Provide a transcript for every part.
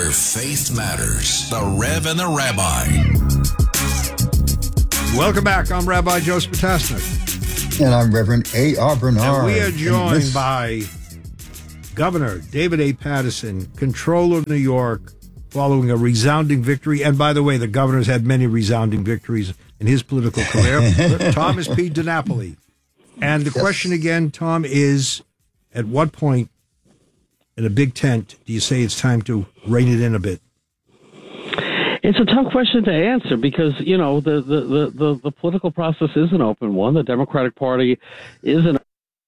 where faith matters. The Rev and the Rabbi. Welcome back. I'm Rabbi Joe Spatasnik. And I'm Reverend A.R. Bernard. And we are joined by Governor David A. Paterson, Comptroller of New York, following a resounding victory. And by the way, the governor's had many resounding victories in his political career. Thomas P. DiNapoli. And the question again, Tom, is at what point in a big tent do you say it's time to rein it in a bit? It's a tough question to answer because, you know, the political process is an open one. The Democratic Party is an,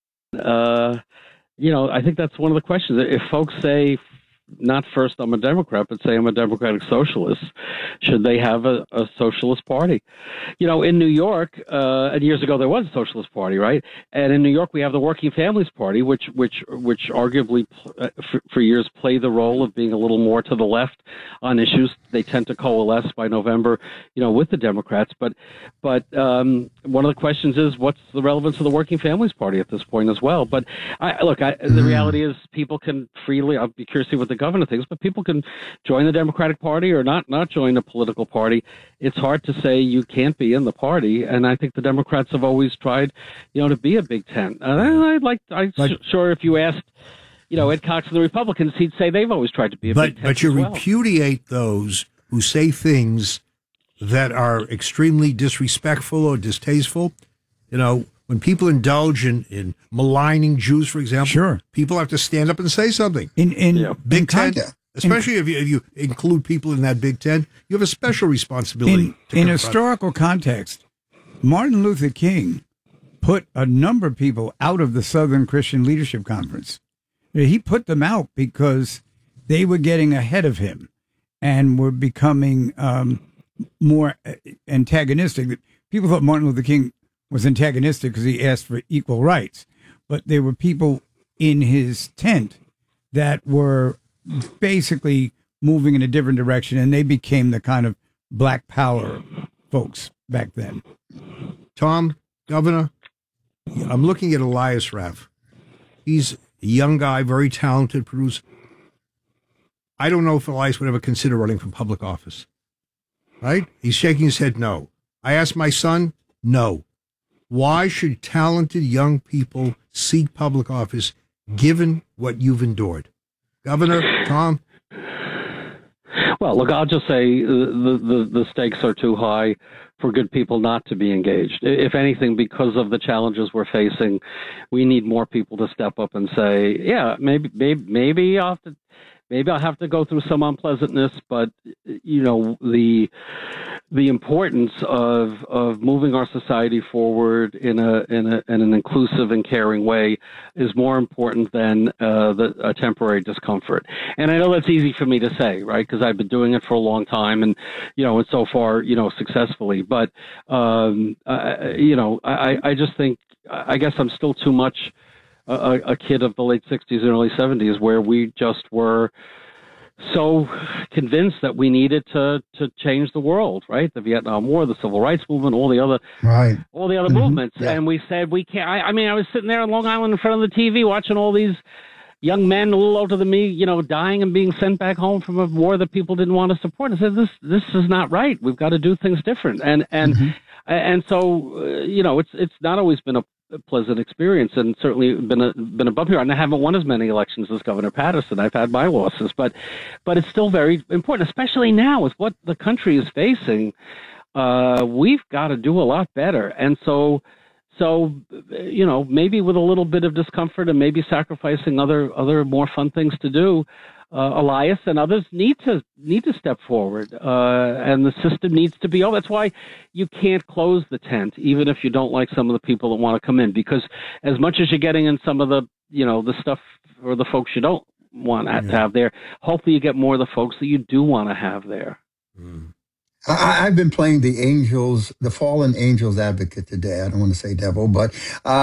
you know, I think that's one of the questions. If folks say, not first I'm a Democrat, but say I'm a Democratic Socialist, should they have a Socialist Party? You know, in New York, and years ago there was a Socialist Party, right? And in New York we have the Working Families Party, which arguably for years played the role of being a little more to the left on issues. They tend to coalesce by November, you know, with the Democrats. But one of the questions is, what's the relevance of the Working Families Party at this point as well? But the reality is people can freely, I'll be curious to see what the governor thinks, but people can join the Democratic Party or not join a political party. It's hard to say you can't be in the party, and I think the Democrats have always tried, you know, to be a big tent. And sure if you asked, you know, Ed Cox and the Republicans, he'd say they've always tried to be a big tent. But you repudiate those who say things that are extremely disrespectful or distasteful. You know, when people indulge in maligning Jews, for example, sure, people have to stand up and say something. In Big Tent, especially if you include people in that Big Tent, you have a special responsibility. In historical context, Martin Luther King put a number of people out of the Southern Christian Leadership Conference. He put them out because they were getting ahead of him and were becoming more antagonistic. People thought Martin Luther King was antagonistic because he asked for equal rights. But there were people in his tent that were basically moving in a different direction, and they became the kind of black power folks back then. Tom, Governor, I'm looking at Elias Raff. He's a young guy, very talented producer. I don't know if Elias would ever consider running for public office. Right? He's shaking his head no. I asked my son, no. Why should talented young people seek public office given what you've endured? Governor, Tom? Well, look, I'll just say the stakes are too high for good people not to be engaged. If anything, because of the challenges we're facing, we need more people to step up and say, yeah, maybe I'll have to go through some unpleasantness, but you know, the importance of moving our society forward in an inclusive and caring way is more important than a temporary discomfort. And I know that's easy for me to say, right? Because I've been doing it for a long time, and you know, and so far, you know, successfully. But you know, I just think, I guess I'm still too much a kid of the late 60s and early 70s, where we just were so convinced that we needed to change the world, right? The Vietnam War, the Civil Rights Movement, all the other movements. Yeah. And we said we can't. I mean, I was sitting there on Long Island in front of the TV watching all these young men a little older than me, you know, dying and being sent back home from a war that people didn't want to support. I said, this is not right. We've got to do things different. And so, you know, it's not always been a pleasant experience, and certainly been a bump here. And I haven't won as many elections as Governor Paterson. I've had my losses, but it's still very important, especially now with what the country is facing. We've got to do a lot better, and so you know, maybe with a little bit of discomfort and maybe sacrificing other more fun things to do. Elias and others need to step forward, and the system needs to be open. That's why you can't close the tent, even if you don't like some of the people that want to come in, because as much as you're getting in some of the, you know, the stuff or the folks you don't want to have there, hopefully you get more of the folks that you do want to have there. I've been playing the fallen angels advocate today. I don't want to say devil, but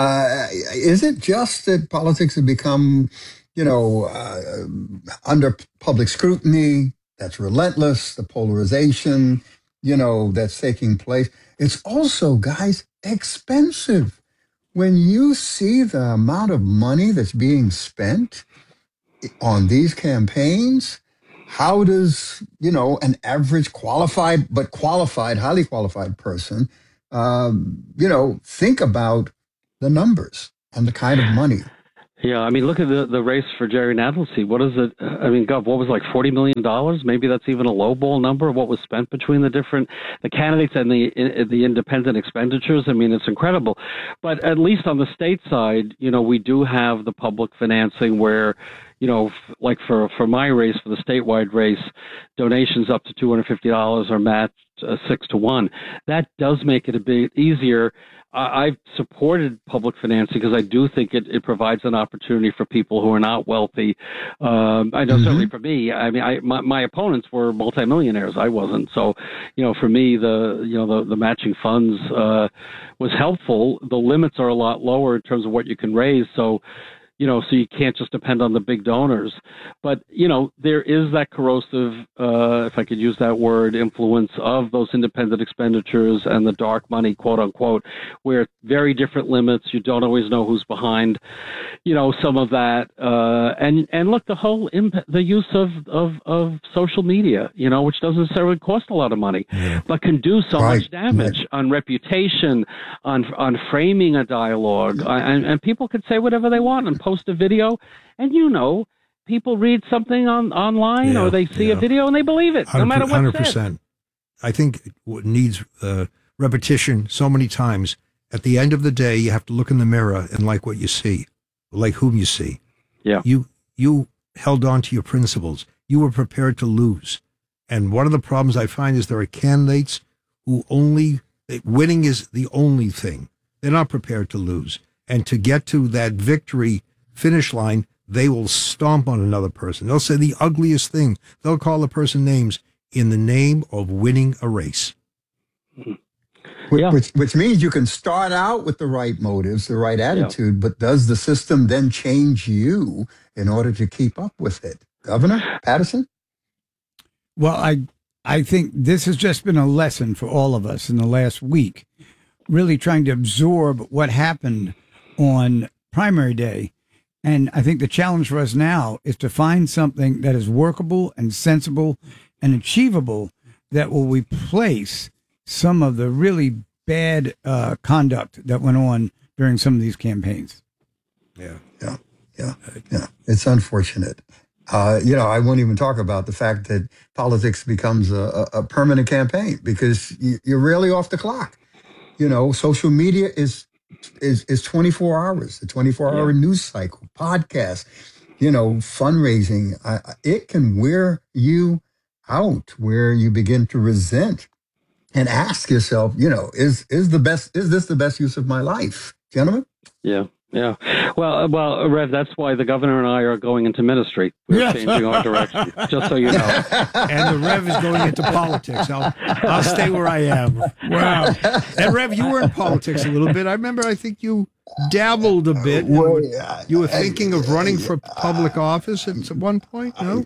is it just that politics have become, you know, under public scrutiny, that's relentless, the polarization, you know, that's taking place? It's also, guys, expensive. When you see the amount of money that's being spent on these campaigns, how does, an average highly qualified person, think about the numbers and the kind of money? Yeah, I mean, look at the race for Jerry Nadler seat. What is it? I mean, God, what was like $40 million? Maybe that's even a lowball number of what was spent between the candidates and the independent expenditures. I mean, it's incredible. But at least on the state side, we do have the public financing where, like for my race, for the statewide race, donations up to $250 are matched 6-1. That does make it a bit easier. I've supported public financing because I do think it provides an opportunity for people who are not wealthy. I know certainly for me, I mean, my opponents were multimillionaires. I wasn't. So, for me, the matching funds was helpful. The limits are a lot lower in terms of what you can raise. So you can't just depend on the big donors. But, there is that corrosive, if I could use that word, influence of those independent expenditures and the dark money, quote unquote, where very different limits. You don't always know who's behind, some of that. And look, the use of social media, which doesn't necessarily cost a lot of money, but can do so much damage on reputation, on framing a dialogue. And people can say whatever they want and post a video, and people read something online or they see a video and they believe it, no matter what's 100%. Said. I think it needs repetition so many times. At the end of the day, you have to look in the mirror and like what you see, like whom you see. Yeah. You held on to your principles. You were prepared to lose. And one of the problems I find is there are candidates who winning is the only thing. They're not prepared to lose. And to get to that victory finish line, they will stomp on another person. They'll say the ugliest thing. They'll call the person names in the name of winning a race. Yeah. Which means you can start out with the right motives, the right attitude, but does the system then change you in order to keep up with it? Governor Paterson? Well, I think this has just been a lesson for all of us in the last week, really trying to absorb what happened on primary day. And I think the challenge for us now is to find something that is workable and sensible and achievable that will replace some of the really bad conduct that went on during some of these campaigns. Yeah. It's unfortunate. I won't even talk about the fact that politics becomes a permanent campaign because you're rarely off the clock. Social media is 24 hours, the 24-hour news cycle, podcast, fundraising. It can wear you out where you begin to resent and ask yourself, is this the best use of my life, gentlemen? Yeah. Well, Rev, that's why the governor and I are going into ministry. We're changing our direction, just so you know. And the Rev is going into politics. I'll stay where I am. Wow. And Rev, you were in politics a little bit. I think you dabbled a bit. You were thinking of running for public office at one point, no?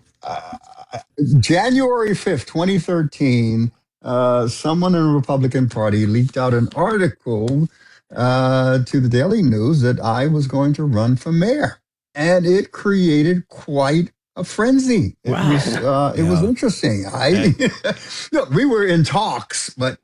January 5th, 2013, someone in the Republican Party leaked out an article to the Daily News that I was going to run for mayor. And it created quite a frenzy. It was interesting. We were in talks, but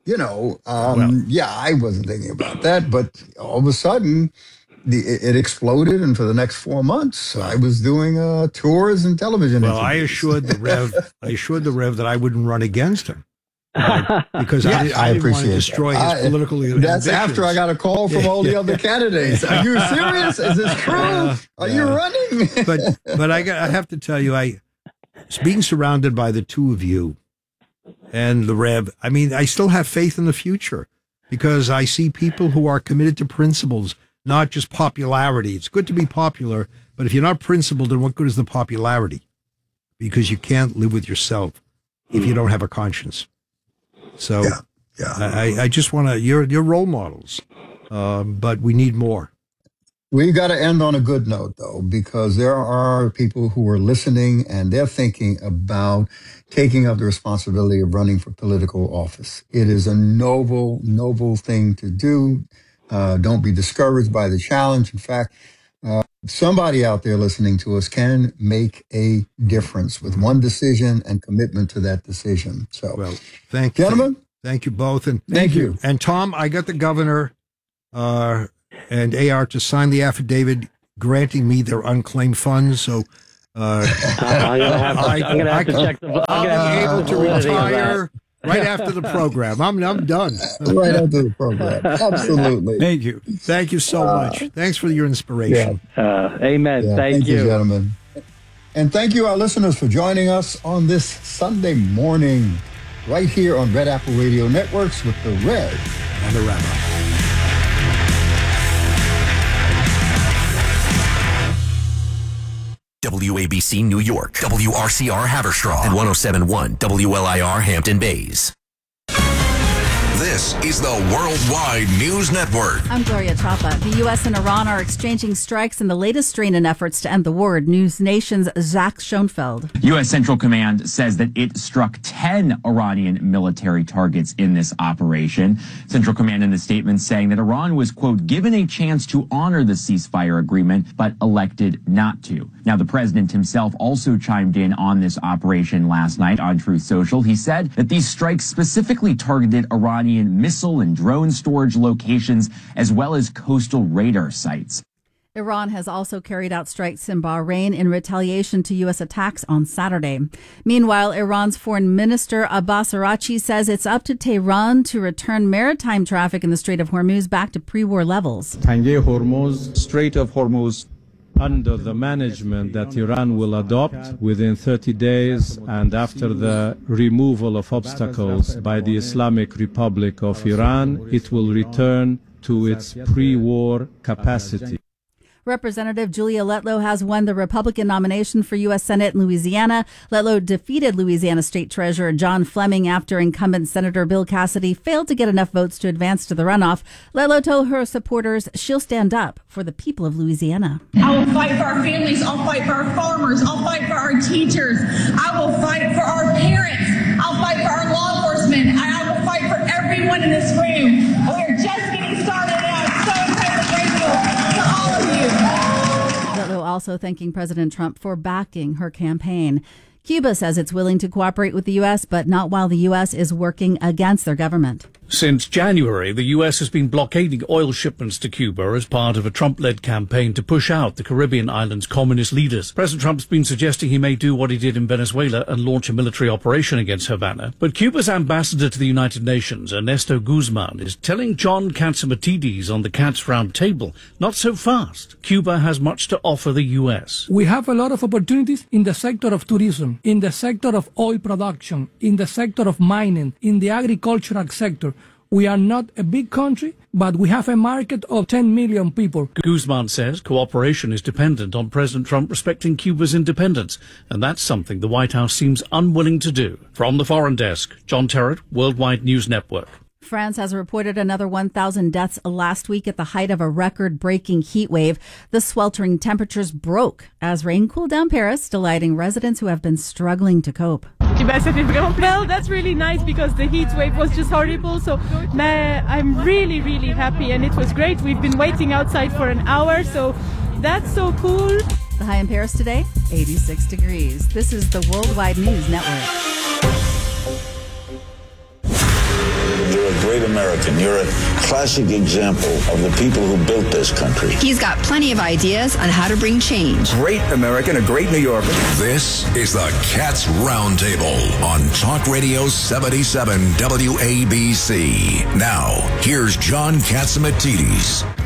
I wasn't thinking about that. But all of a sudden, it exploded, and for the next 4 months, I was doing tours and television. Well, I assured the Rev that I wouldn't run against him. Because I didn't want to destroy his political ambitions. That's after I got a call from all the other candidates. Are you serious? Is this true? Are you running? but I have to tell you, being surrounded by the two of you and the Rev, I still have faith in the future because I see people who are committed to principles, not just popularity. It's good to be popular, but if you're not principled, then what good is the popularity? Because you can't live with yourself if you don't have a conscience. So I just want to, you're role models, but we need more. We got to end on a good note, though, because there are people who are listening and they're thinking about taking up the responsibility of running for political office. It is a noble thing to do. Don't be discouraged by the challenge. In fact, Somebody out there listening to us can make a difference with one decision and commitment to that decision. So, Well, thank you. gentlemen, Thank you both. And thank you. And Tom, I got the governor and AR to sign the affidavit granting me their unclaimed funds. So I'm gonna have to check the. I'll be able to retire right after the program. I'm done. Right after the program. Absolutely. Thank you. Thank you so much. Thanks for your inspiration. Amen. Yeah, Thank you. gentlemen. And thank you, our listeners, for joining us on this Sunday morning, right here on Red Apple Radio Networks with the Rev And the Rabbi. WABC New York, WRCR Haverstraw, and 107.1 WLIR Hampton Bays. This is the Worldwide News Network. I'm Gloria Chapa. The U.S. and Iran are exchanging strikes in the latest strain in efforts to end the war. News Nation's Zach Schoenfeld. U.S. Central Command says that it struck 10 Iranian military targets in this operation. Central Command in the statement saying that Iran was, quote, given a chance to honor the ceasefire agreement, but elected not to. Now, the president himself also chimed in on this operation last night on Truth Social. He said that these strikes specifically targeted Iranian missile and drone storage locations, as well as coastal radar sites. Iran has also carried out strikes in Bahrain in retaliation to U.S. attacks on Saturday. Meanwhile, Iran's Foreign Minister Abbas Araghchi says it's up to Tehran to return maritime traffic in the Strait of Hormuz back to pre-war levels. Tangier Hormuz, Strait of Hormuz, under the management that Iran will adopt within 30 days and after the removal of obstacles by the Islamic Republic of Iran, it will return to its pre-war capacity. Representative Julia Letlow has won the Republican nomination for U.S. Senate in Louisiana. Letlow defeated Louisiana State Treasurer John Fleming after incumbent Senator Bill Cassidy failed to get enough votes to advance to the runoff. Letlow told her supporters she'll stand up for the people of Louisiana. I will fight for our families. I'll fight for our farmers. I'll fight for our teachers. I will fight for our parents. I'll fight for our law enforcement. And I will fight for everyone in this room. We're just getting started out. So incredibly grateful to all of you. Letlow also thanking President Trump for backing her campaign. Cuba says it's willing to cooperate with the U.S., but not while the U.S. is working against their government. Since January, the U.S. has been blockading oil shipments to Cuba as part of a Trump-led campaign to push out the Caribbean islands' communist leaders. President Trump's been suggesting he may do what he did in Venezuela and launch a military operation against Havana. But Cuba's ambassador to the United Nations, Ernesto Guzman, is telling John Catsimatidis on the Cats Round Table, not so fast. Cuba has much to offer the U.S. We have a lot of opportunities in the sector of tourism, in the sector of oil production, in the sector of mining, in the agricultural sector. We are not a big country, but we have a market of 10 million people. Guzman says cooperation is dependent on President Trump respecting Cuba's independence, and that's something the White House seems unwilling to do. From the Foreign Desk, John Terrett, Worldwide News Network. France has reported another 1,000 deaths last week at the height of a record-breaking heat wave. The sweltering temperatures broke as rain cooled down Paris, delighting residents who have been struggling to cope. Well, that's really nice because the heat wave was just horrible. So I'm really, really happy, and it was great. We've been waiting outside for an hour, so that's so cool. The high in Paris today, 86 degrees. This is the Worldwide News Network. You're a great American. You're a classic example of the people who built this country. He's got plenty of ideas on how to bring change. Great American, a great New Yorker. This is the Cats Roundtable on Talk Radio 77 WABC. Now, here's John Catsimatidis.